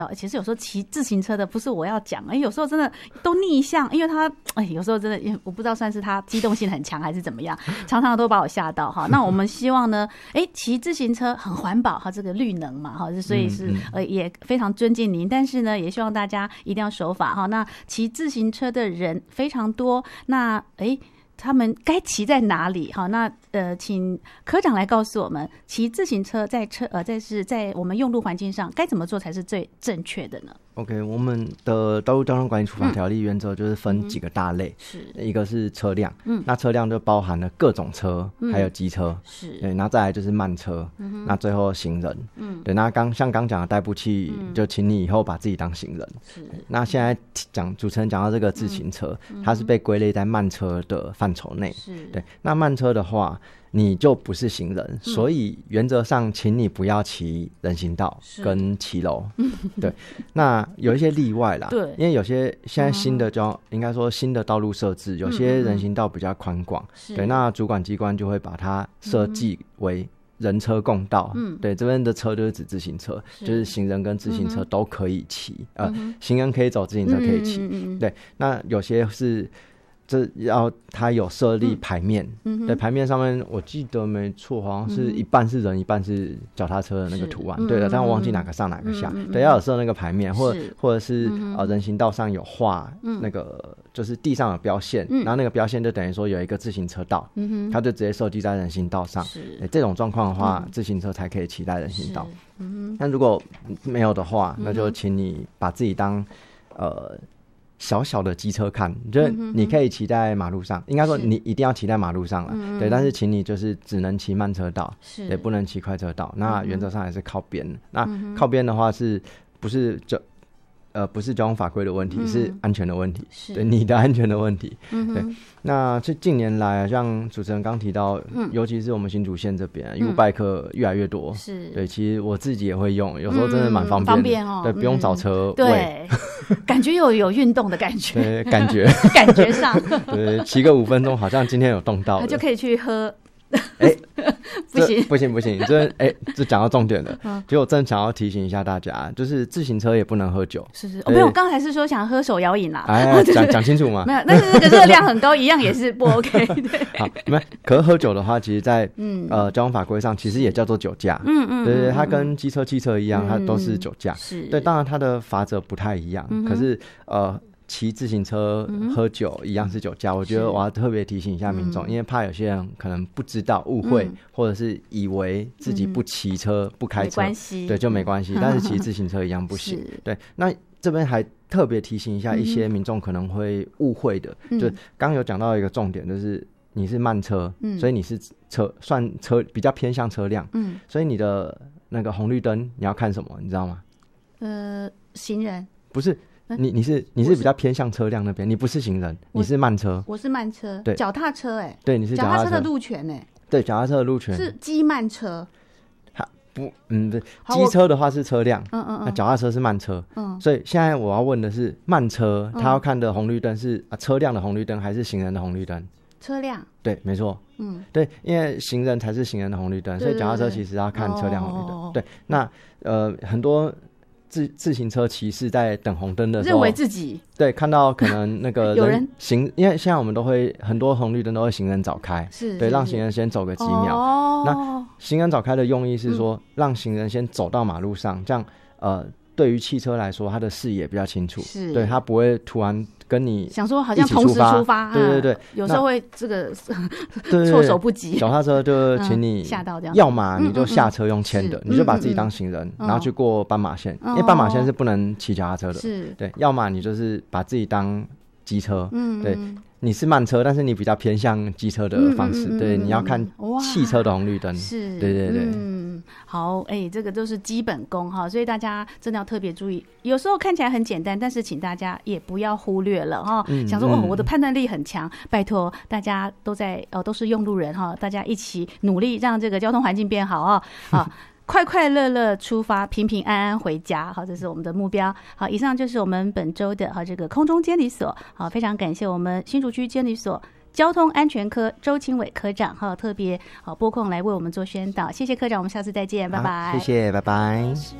其实有时候骑自行车的不是我要讲，有时候真的都逆向，因为他有时候真的我不知道算是他机动性很强还是怎么样，常常都把我吓到哈。那我们希望呢，骑自行车很环保哈，这个绿能嘛哈，所以是也非常尊敬您，但是呢，也希望大家一定要守法哈。那骑自行车的人非常多，那他们该骑在哪里？好，那请科长来告诉我们，骑自行车在我们用路环境上该怎么做才是最正确的呢？ OK， 我们的道路交通管理处罚条例原则就是分几个大类，一个是车辆，那车辆就包含了各种车，还有机车，对，那再来就是慢车，那最后行人，对，那像刚讲的代步器，就请你以后把自己当行人，那现在主持人讲到这个自行车，它是被归类在慢车的范畴内，对，那慢车的话，你就不是行人，所以原则上请你不要骑人行道跟骑楼，对，那有一些例外啦，对，因为有些现在新的应该说新的道路设置，有些人行道比较宽广，对，那主管机关就会把它设计为人车共道，对，这边的车就是指自行车，就是行人跟自行车都可以骑，行人可以走，自行车可以骑，对，那有些是它有设立牌面，对，牌面上面我记得没错，好像是一半是人，一半是脚踏车的那个图案，对的，但我忘记哪个上哪个下，对，要有设那个牌面，或者是人行道上有画那个就是地上有标线，然后那个标线就等于说有一个自行车道，它就直接设计在人行道上，这种状况的话，自行车才可以骑在人行道，但如果没有的话，那就请你把自己当小小的机车看，就是你可以骑在马路上，应该说你一定要骑在马路上了，对，但是请你就是只能骑慢车道，也不能骑快车道，那原则上还是靠边，那靠边的话不是交通法规的问题，是安全的问题，对，你的安全的问题，对。那近年来，像主持人刚提到，尤其是我们新竹县这边，U-Bike 越来越多，对，其实我自己也会用，有时候真的蛮方便的，对，不用找车位， 对，感觉有运动的感觉， 对，感觉上， 对，骑个5分钟，好像今天有动到， 就可以去喝。 不行，这讲到重点了。结果我真的想要提醒一下大家，就是自行车也不能喝酒。是， 没有，我刚才是说想喝手摇饮啦。 讲清楚嘛。没有， 但是这个热量很高，一样也是不 OK。对， 好，可是喝酒的话，其实在交通法规上，其实也叫做酒驾。对，它跟机车、汽车一样，它都是酒驾。是，对，当然它的罚则不太一样，可是骑自行车喝酒一样是酒驾，我觉得我要特别提醒一下民众，因为怕有些人可能不知道误会，或者是以为自己不骑车不开车，对，就没关系，但是骑自行车一样不行。对，那这边还特别提醒一下一些民众可能会误会的，就刚有讲到一个重点，就是你是慢车，所以你是算车比较偏向车辆，所以你的那个红绿灯你要看什么，你知道吗？ 行人不是。你是比较偏向车辆那边，你不是行人，你是慢车。 我是慢车， 对， 脚踏车， 对，你是脚踏车的路权， 对，脚踏车的路权是机慢车。 不，机车的话是车辆，那脚踏车是慢车，所以现在我要问的是，慢车他要看的红绿灯是车辆的红绿灯还是行人的红绿灯？ 车辆， 对，没错，对，因为行人才是行人的红绿灯，所以脚踏车其实要看车辆红绿灯。对，那很多。自行车骑士在等红灯的时候， 认为自己对看到可能那个有人因为现在我们都会很多红绿灯都会行人早开，对，让行人先走个几秒。那行人早开的用意是说，让行人先走到马路上，这样对于汽车来说，它的视野比较清楚，对，它不会突然跟你想说好像同时出发， 对， 有时候会这个措手不及。 脚踏车就请你吓到这样， 要么你就下车用牵的，你就把自己当行人，然后去过斑马线，因为斑马线是不能骑脚踏车的，对，要么你就是把自己当机车，对。你是慢车，但是你比较偏向机车的方式，对，你要看汽车的红绿灯，是，对， 好，这个都是基本功哈，所以大家真的要特别注意。有时候看起来很简单，但是请大家也不要忽略了哈。想说我的判断力很强，拜托大家都是用路人哈，大家一起努力让这个交通环境变好啊。快快乐乐出发，平平安安回家。好，这是我们的目标。好，以上就是我们本周的这个空中监理所。好，非常感谢我们新竹区监理所交通安全科周清伟科长特别拨空来为我们做宣导。谢谢科长，我们下次再见，拜拜。 谢谢，拜拜。